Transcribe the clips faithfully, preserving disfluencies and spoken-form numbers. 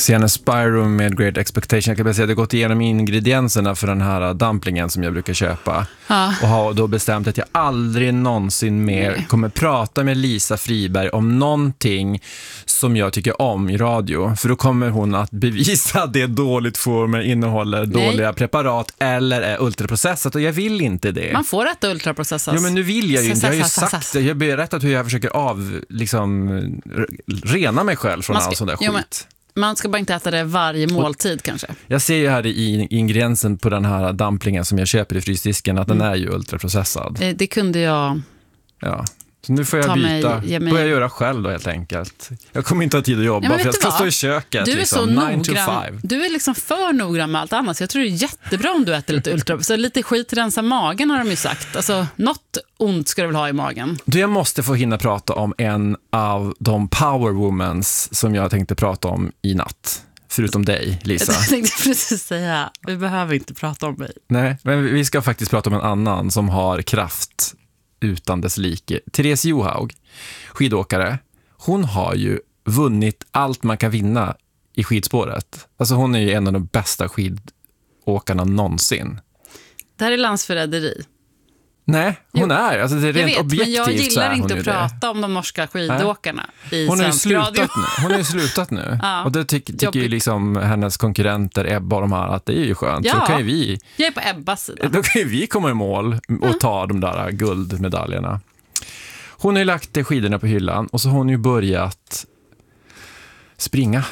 Scenen Spyro med Great Expectation. Jag kan bara säga att jag har gått igenom ingredienserna för den här dumplingen som jag brukar köpa. Ja. Och har då bestämt att jag aldrig någonsin mer Nej. kommer prata med Lisa Friberg om någonting som jag tycker om i radio. För då kommer hon att bevisa att det är dåligt former, innehåller Nej. dåliga preparat eller är ultraprocessat. Och jag vill inte det. Man får äta ultraprocessat. Ja, men nu vill jag ju inte. Jag har ju sagt det. Jag har berättat hur jag försöker av, liksom, rena mig själv från all sån där skit. Jo, men... Man ska bara inte äta det varje måltid och, kanske. Jag ser ju här i ingrediensen på den här dumplingen som jag köper i frysdisken att mm. den är ju ultraprocessad. Det, det kunde jag... Ja, så nu får jag byta. Mig, mig... börja göra själv då helt enkelt. Jag kommer inte ha tid att jobba ja, för jag ska vad? stå i köket. Du är liksom, så noggrann. Du är liksom för noggrann med allt annat. Så jag tror det är jättebra om du äter lite ultra. Så lite skit rensa magen har de ju sagt. Alltså, något ont ska du väl ha i magen. Du, jag måste få hinna prata om en av de powerwomans som jag tänkte prata om i natt. Förutom dig, Lisa. Jag tänkte precis säga, vi behöver inte prata om mig. Nej, men vi ska faktiskt prata om en annan som har kraft utan dess like. Therese Johaug, skidåkare, hon har ju vunnit allt man kan vinna i skidspåret. Alltså hon är ju en av de bästa skidåkarna någonsin. Det här är landsförräderi. Nej, hon jo. är. Alltså det är rent vet, objektivt. Men jag gillar inte att det. prata om de norska skidåkarna i hon svensk radio. Nu. Hon har ju slutat nu. Ja. Och det ty- tycker ju liksom hennes konkurrenter Ebba och de här att det är ju skönt. Ja, så kan ju vi, jag är på Ebbas sida. Då kan ju vi komma i mål och mm. ta de där guldmedaljerna. Hon har ju lagt skidorna på hyllan och så har hon ju börjat springa.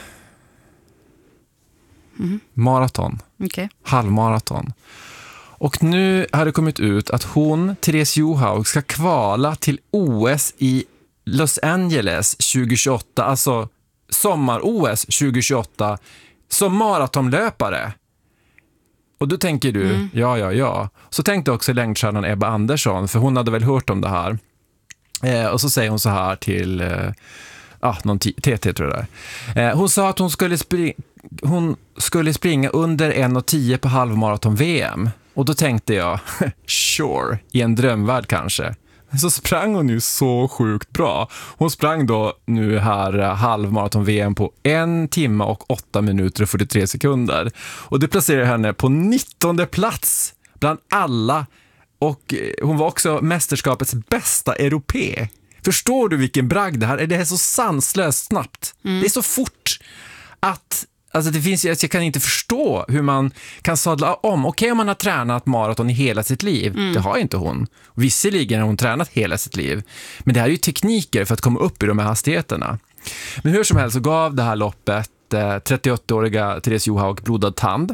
Mm. Maraton. Okay. Halvmaraton. Och nu har det kommit ut att hon, Therese Johaug, ska kvala till O S i Los Angeles tjugohundratjugoåtta, alltså sommar-O S tjugohundratjugoåtta, som maratonlöpare. Och då tänker du, mm. ja, ja, ja. Så tänkte också längdstjärnan Ebba Andersson, för hon hade väl hört om det här. Eh, och så säger hon så här till... Eh, Ah, någon t- T T tror jag det är. Eh, hon sa att hon skulle, spring- hon skulle springa under en tio på halvmaraton-V M. Och då tänkte jag, sure, i en drömvärld kanske. Så sprang hon ju så sjukt bra. Hon sprang då nu här halvmaraton-V M på en timme och åtta minuter och fyrtiotre sekunder. Och det placerar henne på nittonde plats bland alla. Och hon var också mästerskapets bästa europé. Förstår du vilken bragd det här är? Det är så sanslöst snabbt. Mm. Det är så fort att alltså det finns, jag kan inte förstå hur man kan sadla om. Okej, okay, om man har tränat maraton i hela sitt liv. Mm. Det har inte hon. Visserligen har hon tränat hela sitt liv. Men det här är ju tekniker för att komma upp i de här hastigheterna. Men hur som helst så gav det här loppet eh, trettioåtta-åriga Therese Johaug blodad tand.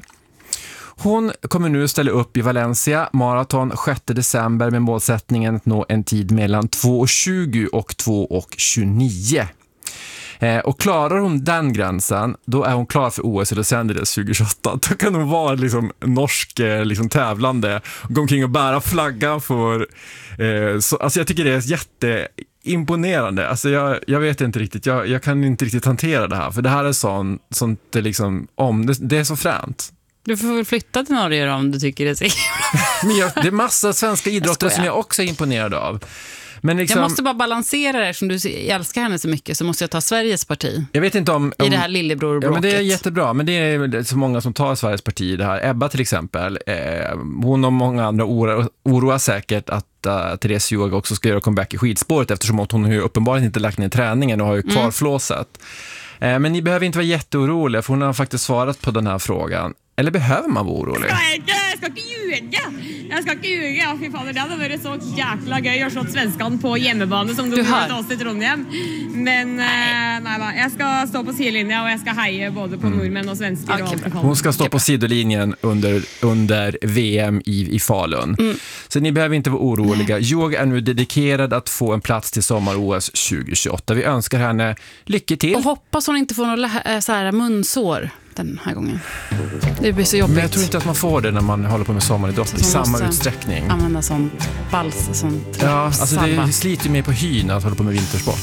Hon kommer nu ställa upp i Valencia maraton sjätte december med målsättningen att nå en tid mellan två tjugo och två tjugonio. Eh, och klarar hon den gränsen, då är hon klar för O S i Los Angeles tjugohundratjugoåtta. Då kan hon vara liksom norsk liksom, tävlande, gå omkring och bära flaggan för... Eh, så, alltså jag tycker det är jätteimponerande. Alltså jag, jag vet inte riktigt, jag, jag kan inte riktigt hantera det här. För det här är sånt, sånt det, liksom, om, det, det är så fränt. Du får väl flytta till Norge om du tycker det är så. Men jag, det är massa svenska idrottare som jag också är imponerad av. Men liksom, jag måste bara balansera det, som du älskar henne så mycket, så måste jag ta Sveriges parti. Jag vet inte om... om I det här lillebror-bråket. Ja, men det är jättebra, men det är så många som tar Sveriges parti i det här. Ebba till exempel, eh, hon och många andra oroar, oroar säkert att uh, Therese Johaug också ska göra comeback i skidspåret, eftersom att hon har ju uppenbarligen inte lagt ner träningen och har ju kvar mm. flåset. Eh, men ni behöver inte vara jätteoroliga, för hon har faktiskt svarat på den här frågan. Eller behöver man vara orolig? Jag ska inte, jag ska inte ljuga. Jag ska inte ljuga. Fy fan, det hade varit så jäkla gøy att slå svenskan på hemmebane som de gjorde oss i Trondheim. Men nej, nej va. Jag ska stå på sidolinjen och jag ska heja både på mm. norrmän och svenskar. Okay. Hon ska stå på sidolinjen under, under V M i, i Falun. Mm. Så ni behöver inte vara oroliga. Jag är nu dedikerad att få en plats till sommar-O S tjugohundratjugoåtta. Vi önskar henne lycka till. Och hoppas hon inte får några så här munsår den här gången. Det blir så jobbigt. Men jag tror inte att man får det när man håller på med sommaridrott i samma utsträckning. Använda sånt bals, sånt ja, alltså det sliter ju mer på hyn att hålla på med vintersport.